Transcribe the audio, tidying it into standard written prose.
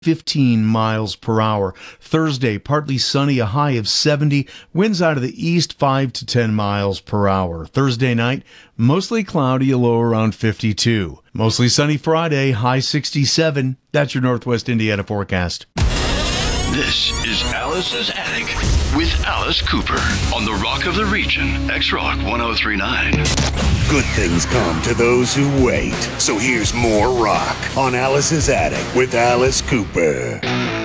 15 miles per hour. Thursday, partly sunny, a high of 70. Winds out of the east, 5 to 10 miles per hour. Thursday night, mostly cloudy, a low around 52. Mostly sunny Friday, high 67. That's your Northwest Indiana forecast. This is Alice's Attic with Alice Cooper on the Rock of the Region, X-Rock 1039. Good things come to those who wait. So here's more rock on Alice's Attic with Alice Cooper.